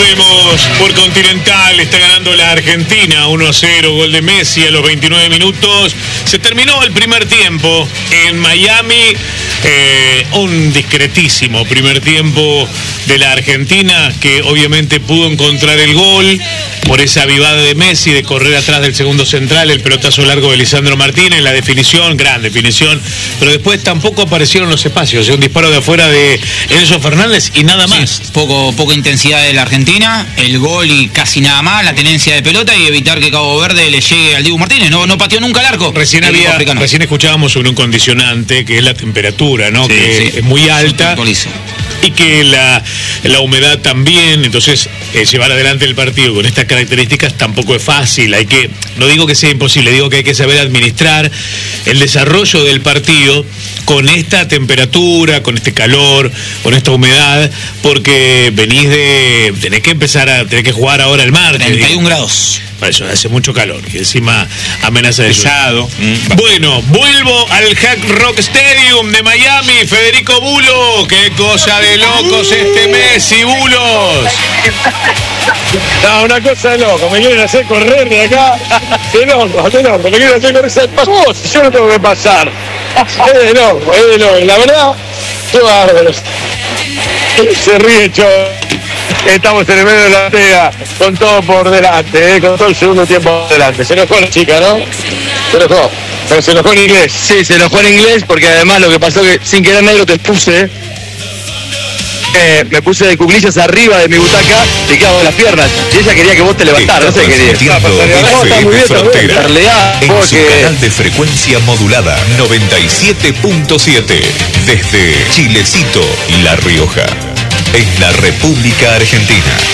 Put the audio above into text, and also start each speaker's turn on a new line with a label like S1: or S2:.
S1: Volvemos por Continental. Está ganando la Argentina 1-0, gol de Messi a los 29 minutos. Se terminó el primer tiempo en Miami. Un discretísimo primer tiempo de la Argentina, que obviamente pudo encontrar el gol por esa avivada de Messi de correr atrás del segundo central, el pelotazo largo de Lisandro Martínez, la definición, gran definición, pero después tampoco aparecieron los espacios, un disparo de afuera de Enzo Fernández y nada más.
S2: Sí, poca intensidad de la Argentina, el gol y casi nada más, la tenencia de pelota y evitar que Cabo Verde le llegue al Dibu Martínez. No pateó nunca el arco.
S1: Recién escuchábamos sobre un condicionante que es la temperatura, ¿no?
S2: Sí,
S1: que
S2: sí,
S1: es muy alta. Y que la humedad también, entonces llevar adelante el partido con estas características tampoco es fácil. No digo que sea imposible, digo que hay que saber administrar el desarrollo del partido con esta temperatura, con este calor, con esta humedad, porque tenés que jugar ahora el martes.
S2: 31 grados.
S1: Eso, hace mucho calor, que encima amenaza de
S3: pesado.
S1: Bueno, vuelvo al Hard Rock Stadium de Miami, Federico Bulo. Qué cosa de locos este Messi, Bulos.
S4: No, una cosa de loco, me quieren hacer correr de acá. De loco, me quieren hacer correr. Pasó, yo no tengo que pasar. Es de loco. La verdad, qué bárbaro. Se ríe, Estamos en el medio de la pega, con todo por delante, con todo el segundo tiempo por delante. Se enojó la chica, ¿no? Se enojó. Pero se enojó en inglés. Sí, se enojó en inglés porque además lo que pasó que sin querer negro me puse de cuclillas arriba de mi butaca y quedaba de las piernas. Y ella quería que vos te levantaras, no sé qué quería.
S5: Frontera en su canal de frecuencia modulada 97.7 desde Chilecito, La Rioja, en la República Argentina.